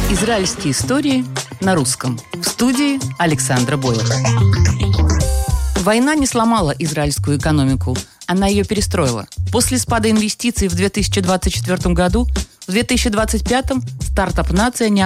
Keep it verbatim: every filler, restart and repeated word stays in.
Израильские истории на русском. В студии Александра Бойлер. Война не сломала израильскую экономику, она ее перестроила. После спада инвестиций в две тысячи двадцать четвёртом году, в две тысячи двадцать пятом стартап-нация не